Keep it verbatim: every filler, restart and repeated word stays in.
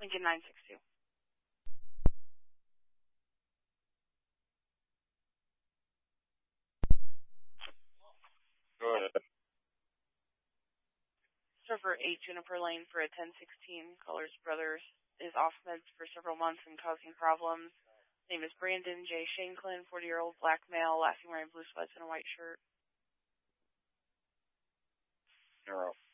Lincoln nine six two. Go ahead. Server eight Juniper Lane for a ten sixteen. Caller's brother is off meds for several months and causing problems. Name is Brandon J. Shanklin, forty-year-old black male, last seen wearing blue sweats and a white shirt. You're up.